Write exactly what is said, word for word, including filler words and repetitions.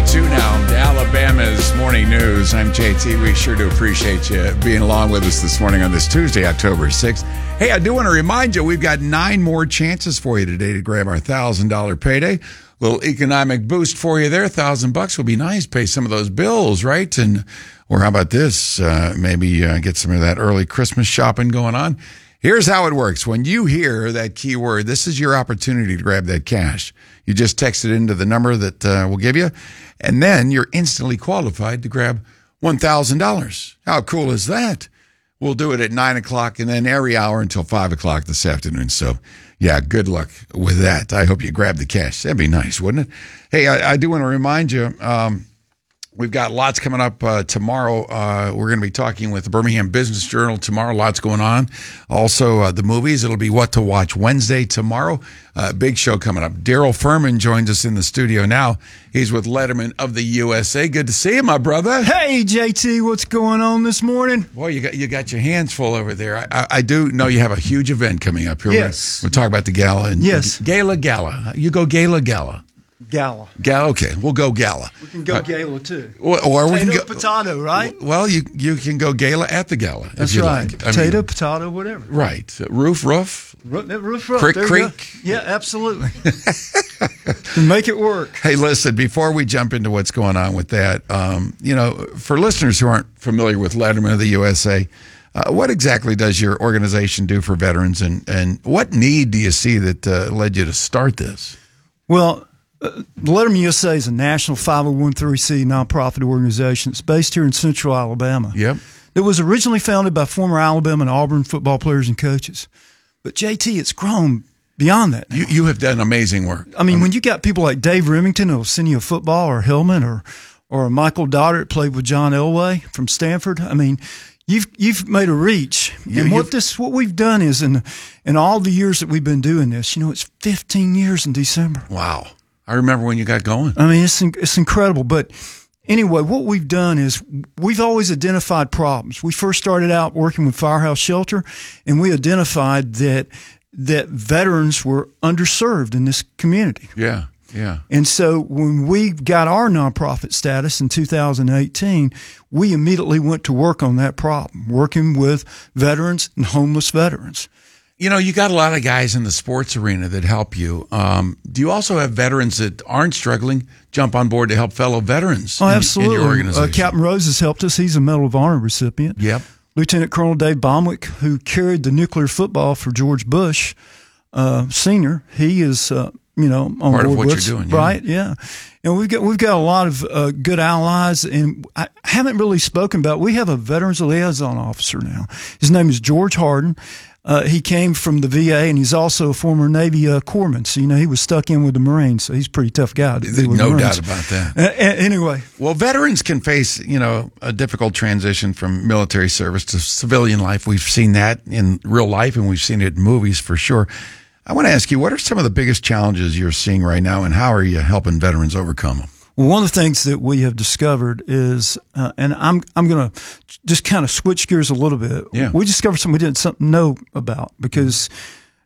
forty-two now. Alabama's Morning News. I'm J T. We sure do appreciate you being along with us this morning on this Tuesday, October sixth. Hey, I do want to remind you, we've got nine more chances for you today to grab our one thousand dollars payday. Little economic boost for you there. A thousand bucks will be nice. Pay some of those bills, right? And or how about this? Uh, maybe uh, get some of that early Christmas shopping going on. Here's how it works. When you hear that keyword, this is your opportunity to grab that cash. You just text it into the number that uh, we'll give you, and then you're instantly qualified to grab one thousand dollars. How cool is that? We'll do it at nine o'clock and then every hour until five o'clock this afternoon. So, yeah, good luck with that. I hope you grab the cash. That'd be nice, wouldn't it? Hey, I, I do want to remind you, um, we've got lots coming up uh, tomorrow. Uh, we're going to be talking with the Birmingham Business Journal tomorrow. Lots going on. Also, uh, the movies. It'll be What to Watch Wednesday tomorrow. Uh, big show coming up. Daryl Furman joins us in the studio now. He's with Letterman of the U S A. Good to see you, my brother. Hey, J T, what's going on this morning? Boy, you got you got your hands full over there. I, I, I do know you have a huge event coming up here. Yes. We'll, we'll talk about the gala. And, yes. Gala, gala. You go gala, gala. Gala. Gala, okay. We'll go gala. We can go uh, gala, too. Or, or we can go potato, right? Well, you you can go gala at the gala. That's if you right. Like. Potato, mean, potato, whatever. Right. Roof, roof. Roof, roof, roof. Creek, there creek. Yeah, absolutely. Make it work. Hey, listen, before we jump into what's going on with that, um, you know, for listeners who aren't familiar with Letterman of the U S A, uh, what exactly does your organization do for veterans, and, and what need do you see that uh, led you to start this? Well, Uh, Letterman U S A is a national five oh one c nonprofit organization. It's based here in Central Alabama. Yep. It was originally founded by former Alabama and Auburn football players and coaches. But, J T, it's grown beyond that now. You, you have done amazing work. I mean, um, when you got people like Dave Remington who'll send you a football, or Hillman, or or Michael Doddard that played with John Elway from Stanford, I mean, you've you've made a reach. You, and what this what we've done is, in, in all the years that we've been doing this, you know, it's fifteen years in December. Wow. I remember when you got going. I mean, it's it's incredible. But anyway, what we've done is we've always identified problems. We first started out working with Firehouse Shelter, and we identified that that veterans were underserved in this community. Yeah, yeah. And so when we got our nonprofit status in two thousand eighteen, we immediately went to work on that problem, working with veterans and homeless veterans. You know, you got a lot of guys in the sports arena that help you. Um, do you also have veterans that aren't struggling jump on board to help fellow veterans? Oh, in, absolutely. in your organization? Uh, Captain Rose has helped us. He's a Medal of Honor recipient. Yep. Lieutenant Colonel Dave Baumwick, who carried the nuclear football for George Bush uh, Senior, he is, uh, you know, on part board of what with you're us, doing, yeah. right? Yeah. And we've got we've got a lot of uh, good allies, and I haven't really spoken about. We have a veterans liaison officer now. His name is George Harden. Uh, he came from the V A, and he's also a former Navy uh, corpsman. So, you know, he was stuck in with the Marines, so he's a pretty tough guy. To do with no the doubt about that. Uh, anyway. Well, veterans can face, you know, a difficult transition from military service to civilian life. We've seen that in real life, and we've seen it in movies for sure. I want to ask you, what are some of the biggest challenges you're seeing right now, and how are you helping veterans overcome them? Well, one of the things that we have discovered is, uh, and I'm I'm going to just kind of switch gears a little bit. Yeah. We discovered something we didn't something know about, because